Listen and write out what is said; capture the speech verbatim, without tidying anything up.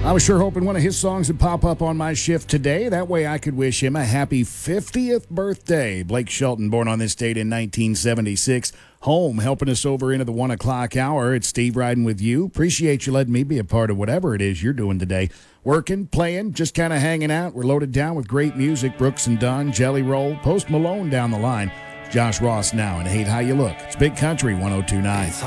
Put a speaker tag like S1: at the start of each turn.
S1: I was sure hoping one of his songs would pop up on my shift today. That way I could wish him a happy fiftieth birthday. Blake Shelton, born on this date in nineteen seventy-six. Home, helping us over into the one o'clock hour. It's Steve riding with you. Appreciate you letting me be a part of whatever it is you're doing today. Working, playing, just kind of hanging out. We're loaded down with great music. Brooks and Dunn, Jelly Roll, Post Malone down the line. Josh Ross now and Hate How You Look. It's Big Country one oh two point nine.